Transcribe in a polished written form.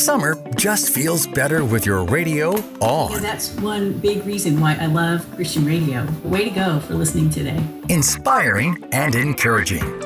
Summer just feels better with your radio on. Yeah, that's one big reason why I love Christian radio. Way to go for listening today. Inspiring and encouraging.